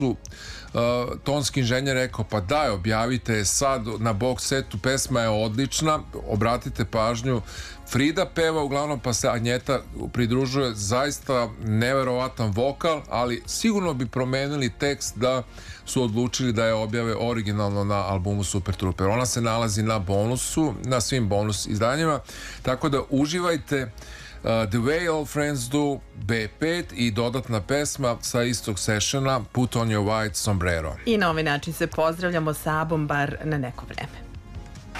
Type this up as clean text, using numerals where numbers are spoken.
tonski inženjer rekao, pa daj, objavite je sad na box setu, pesma je odlična, obratite pažnju, Frida peva uglavnom, pa se Agnjeta pridružuje, zaista neverovatan vokal, ali sigurno bi promenili tekst da su odlučili da je objave originalno na albumu Super Trooper. Ona se nalazi na bonusu, na svim bonus izdanjima, tako da uživajte. The Way All Friends Do, B5 i dodatna pesma sa istog sessiona Put On Your White Sombrero. I na ovaj način se pozdravljamo sa Abom bar na neko vreme.